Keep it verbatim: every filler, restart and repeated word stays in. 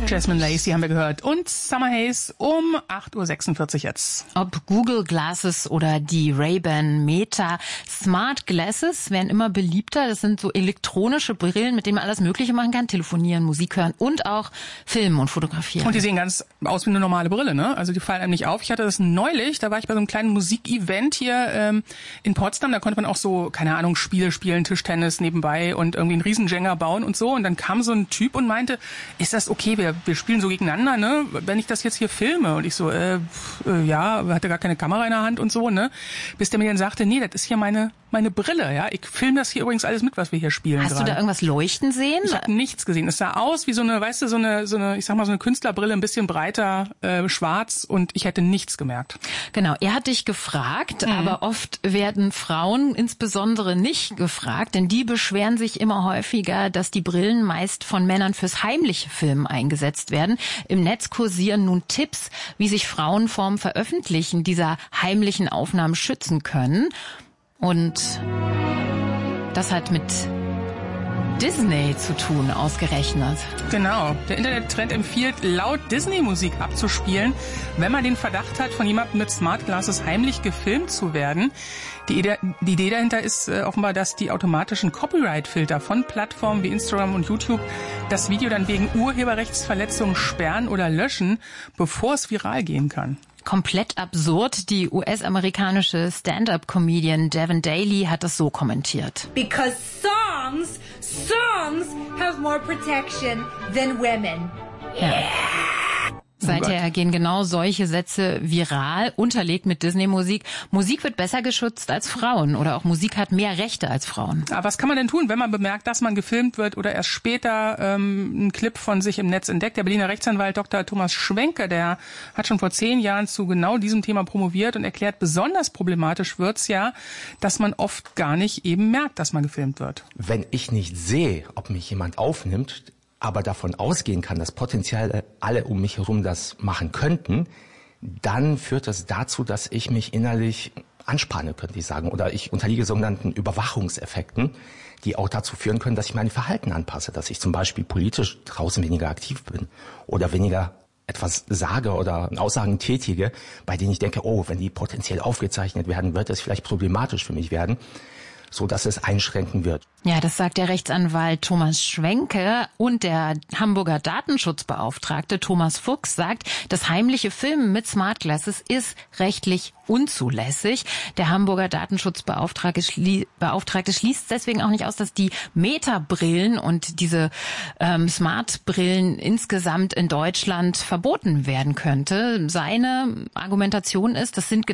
Jasmine Lacey haben wir gehört. Und Summer Haze um acht Uhr sechsundvierzig jetzt. Ob Google Glasses oder die Ray-Ban Meta Smart Glasses werden immer beliebter. Das sind so elektronische Brillen, mit denen man alles Mögliche machen kann. Telefonieren, Musik hören und auch filmen und fotografieren. Und die sehen ganz aus wie eine normale Brille, ne? Also die fallen einem nicht auf. Ich hatte das neulich, da war ich bei so einem kleinen Musikevent hier ähm, in Potsdam. Da konnte man auch so, keine Ahnung, Spiele spielen, Tischtennis nebenbei und irgendwie einen Riesenjenga bauen und so. Und dann kam so ein Typ und meinte, ist das okay, wir, wir spielen so gegeneinander, ne? Wenn ich das jetzt hier filme. Und ich so, äh, äh ja, hatte gar keine Kamera in der Hand und so, ne? Bis der mir dann sagte, nee, das ist hier meine meine Brille, ja. Ich filme das hier übrigens alles mit, was wir hier spielen. Hast gerade. du da irgendwas leuchten sehen? Ich habe nichts gesehen. Es sah aus wie so eine, weißt du, so eine, so eine, ich sag mal, so eine Künstlerbrille, ein bisschen breiter, äh, schwarz, und ich hätte nichts gemerkt. Genau, er hat dich gefragt, Mhm. aber oft werden Frauen insbesondere nicht gefragt, denn die beschweren sich immer häufiger, dass die Brillen meist von Männern fürs heimliche Filmen eingesetzt werden. Im Netz kursieren nun Tipps, wie sich Frauen vorm Veröffentlichen dieser heimlichen Aufnahmen schützen können. Und das hat mit Disney zu tun, ausgerechnet. Genau. Der Internettrend empfiehlt, laut Disney-Musik abzuspielen, wenn man den Verdacht hat, von jemandem mit Smart Glasses heimlich gefilmt zu werden. Die Idee, die Idee dahinter ist äh, offenbar, dass die automatischen Copyright-Filter von Plattformen wie Instagram und YouTube das Video dann wegen Urheberrechtsverletzung sperren oder löschen, bevor es viral gehen kann. Komplett absurd. Die U S-amerikanische Stand-up-Comedian Devin Daly hat das so kommentiert. Because songs, songs have more protection than women. Ja. Seither gehen genau solche Sätze viral, unterlegt mit Disney-Musik. Musik wird besser geschützt als Frauen oder auch Musik hat mehr Rechte als Frauen. Aber was kann man denn tun, wenn man bemerkt, dass man gefilmt wird oder erst später ähm, einen Clip von sich im Netz entdeckt? Der Berliner Rechtsanwalt Doktor Thomas Schwenke, der hat schon vor zehn Jahren zu genau diesem Thema promoviert und erklärt, besonders problematisch wird's ja, dass man oft gar nicht eben merkt, dass man gefilmt wird. Wenn ich nicht sehe, ob mich jemand aufnimmt, aber davon ausgehen kann, dass potenziell alle um mich herum das machen könnten, dann führt das dazu, dass ich mich innerlich anspanne, könnte ich sagen. Oder ich unterliege sogenannten Überwachungseffekten, die auch dazu führen können, dass ich mein Verhalten anpasse. Dass ich zum Beispiel politisch draußen weniger aktiv bin oder weniger etwas sage oder Aussagen tätige, bei denen ich denke, oh, wenn die potenziell aufgezeichnet werden, wird es vielleicht problematisch für mich werden, so dass es einschränken wird. Ja, das sagt der Rechtsanwalt Thomas Schwenke, und der Hamburger Datenschutzbeauftragte Thomas Fuchs sagt, das heimliche Filmen mit Smart Glasses ist rechtlich unzulässig. Der Hamburger Datenschutzbeauftragte schlie- Beauftragte schließt deswegen auch nicht aus, dass die Meta-Brillen und diese ähm, Smart-Brillen insgesamt in Deutschland verboten werden könnte. Seine Argumentation ist, das sind